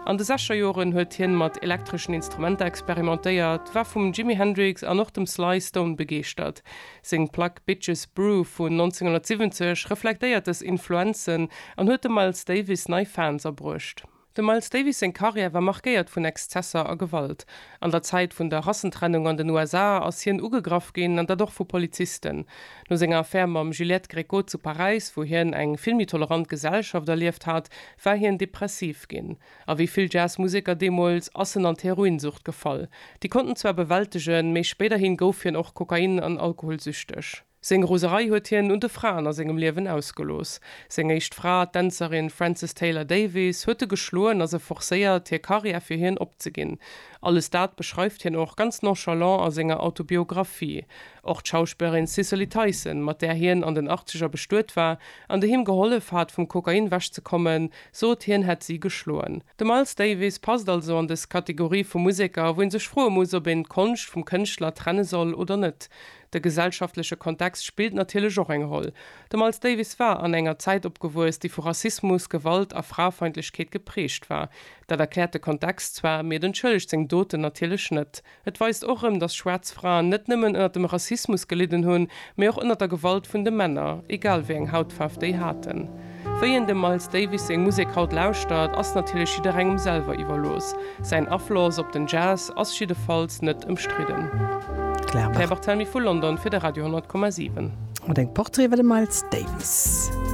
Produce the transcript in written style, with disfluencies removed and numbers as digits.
An de 60er Joren huet hien mat elektrischen Instrumenter experimentéiert, war vum Jimi Hendrix an noch dem Sly Stone begeert. Sing Plug Bitches Brew vun 1970 reflekteiert es Influenzen an huet dem Miles Davis nei Fans erbrucht. De Miles Davis en Karriere war markiert vun Exzesser a Gewalt. An der Zeit vun der Rassentrennung an den USA ass hien ugegraf gin an dadurch vu Polizisten. No senger Firma am Juliette Greco zu Paris, wo hien eng filmitolerant Gesellschaft erlieft hat, war hien depressiv gin. A wieviel Jazzmusiker demols assen an Heroinsucht gefall. Die konnten zwar bewältigen, méi späterhin gouf hien och Kokain an Alkohol süchtech. Seng Roserei huet hien und de Frauen aus engem Liewen ausgelos. Seng eicht Fra, Tänzerin Frances Taylor Davis huete geschloen as forsäiert hier Karriere fir hien opzeginn. Alles dat beschreift hien auch ganz nonchalant aus enger Autobiografie. Auch Schauspielerin Cicely Tyson, mat der hien an den 80er bestuert war, an de him geholf hat vum Kokain wäsch zu kommen, so hien het sie geschloen. De Miles Davis passt also an des Kategorie vu Musiker, woin sech froh muss ob en Konst vum Künstler trenne soll oder net. Der gesellschaftliche Kontext spielt natürlich auch eine Rolle. Der Miles Davis war an enger Zeit opgewust, die vor Rassismus, Gewalt a Frauenfeindlichkeit geprägt war. Da erklärte Kontext zwar mir den Schuldig sing Dote natürlich nicht. Et weist auch dass Schwarzfrauen nicht nimmen unter dem Rassismus gelitten hun, mehr auch unter der Gewalt von den Männern, egal wie eng Hautfarbe die hatten. Für ihn dem Miles Davis eng Musik haut lauscht, ass natürlich jeder engem selber überlos. Sein Abfluss op den Jazz ass schiedefalls nicht umstritten. Claire Barthelmy vu London fir de Radio 10,7. Und eng Porträt war de Miles Davis.